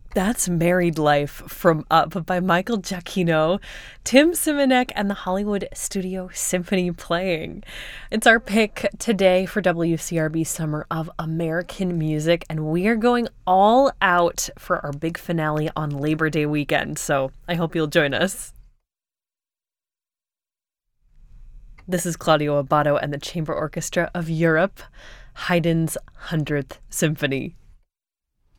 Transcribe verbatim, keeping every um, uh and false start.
That's Married Life from Up by Michael Giacchino, Tim Simonek, and the Hollywood Studio Symphony playing. It's our pick today for W C R B Summer of American Music, and we are going all out for our big finale on Labor Day weekend, so I hope you'll join us. This is Claudio Abbado and the Chamber Orchestra of Europe, Haydn's one hundredth Symphony.